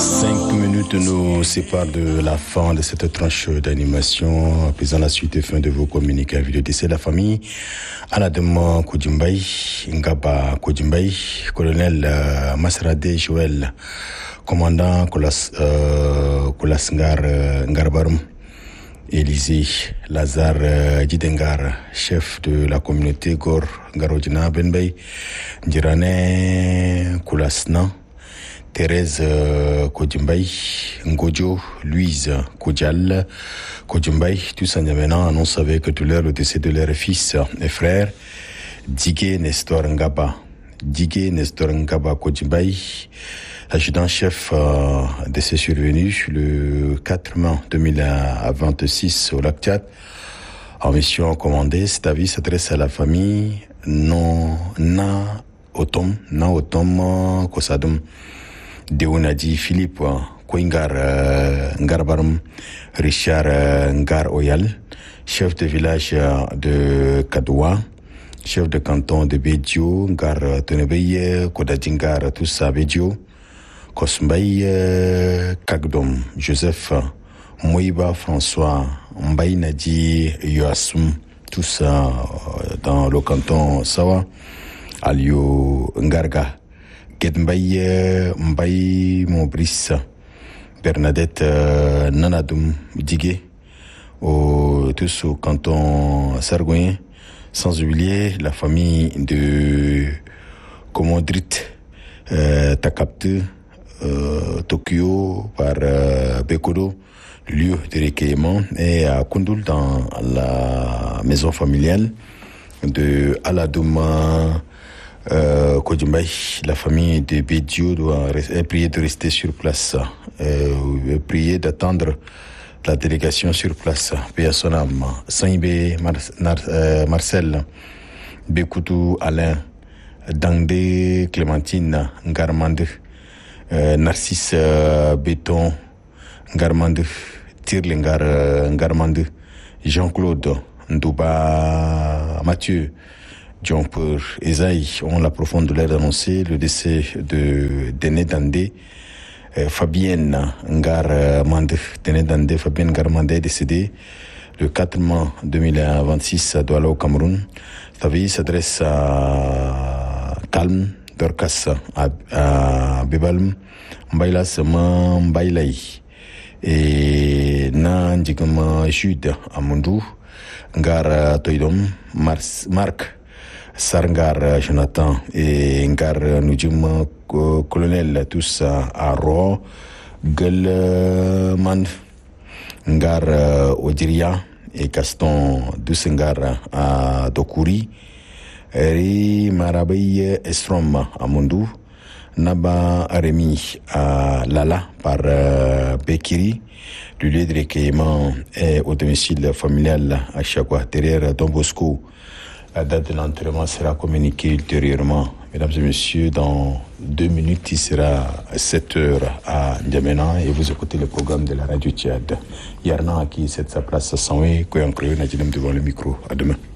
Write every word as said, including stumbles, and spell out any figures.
Cinq minutes nous séparent de la fin de cette tranche d'animation. À présent, la suite et fin de vos communiqués à vidéo décès de la famille. Aladema Kodjimbaï, Ngaba Kodjimbaï, colonel euh, Masrade Joël, commandant Kolas, euh, Kolas Ngar, euh, Ngarbarum, Élysée Lazare euh, Didengar, chef de la communauté Gor Ngarodjina Benbey, Ndjirane Koulasna, Thérèse euh, Kodjimbaï, Ngodjo, Louise Kodjal, Kodjimbaï, tous en Yéménan annoncent avec douleur le décès de leur fils et frère, Digué Nestor Ngaba. Digué Nestor Ngaba Kodjimbaï, adjudant-chef euh, de ces survenus le quatre mai deux mille vingt-six au lac Tchad. En mission commandée, cet avis s'adresse à la famille non na otom na otom kosadum Deonadi Philippe Kouingar euh, Ngarbarum Richard euh, Ngar Oyal, chef de village euh, de Kadoua, chef de canton de Bédio, Ngar Tenebeye Kodadingar Toussa Bédio, Kosmbaï euh, Kagdom Joseph Moïba François Mbaï Nadi Yoasum, tout ça euh, dans le canton Sawa, Alio Ngarga, Gedmbaï Mbaï Mobrice, Bernadette euh, Nanadoum Digué, au, tous au canton Sargoyen, sans oublier la famille de Komodrit euh, Takapte, euh, Tokyo par euh, Bekodo, lieu de recueillement, et à Koundoul dans la maison familiale de Aladouma euh, Kodjimbaï. La famille de Bédio doit est priée de rester sur place, euh, priée d'attendre la délégation sur place. Paix à son âme. Saïbé Mar euh, Marcel, Bekoutou Alain, Dangde Clémentine Ngarmande, euh, Narcisse euh, Béton Ngarmande, Tirlengar euh, Ngarmande, Jean-Claude Ndouba Mathieu, John Peur, Esaïe ont la profonde douleur d'annoncer le décès de Déné Dandé, euh, Fabienne Ngarmande. Déné Dandé, Fabienne Ngarmande est décédée le quatre mai deux mille vingt-six à Douala au Cameroun. Sa vie s'adresse à Calme, Dorcas, à, à Bebalm, Mbaïla Sema Mbaïlaï, et Nan Djigama Jude à Mondou, Ngar Toydom, Marc, Sarngar Jonathan et Ngar Nujum colonel, tous à Rouen, Gelman, Ngar Odiria et Gaston Dusengar à Dokuri, Eri Marabey Estrom à Mondou, Naba Aremi à Lala par euh, Bekiri. Le lieu de recueillement est au domicile familial à Chagua, derrière Don Bosco. La date de l'enterrement sera communiquée ultérieurement. Mesdames et messieurs, dans deux minutes, il sera sept heures à N'Djamena et vous écoutez le programme de la radio Tchad. Yarna qui cède sa place à Sanwé, Koyankrewe, Nadjinem devant le micro. À demain.